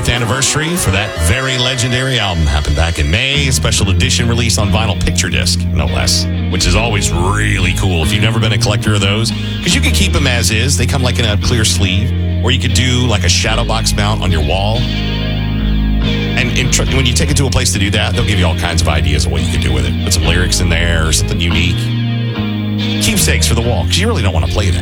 20th anniversary for that very legendary album. Happened back in May. A special edition release on vinyl picture disc, no less, which is always really cool if you've never been a collector of those. Because you can keep them as is. They come like in a clear sleeve. Or you could do like a shadow box mount on your wall. And when you take it to a place to do that, they'll give you all kinds of ideas of what you can do with it. Put some lyrics in there or something unique. Keepsakes for the wall, because you really don't want to play that.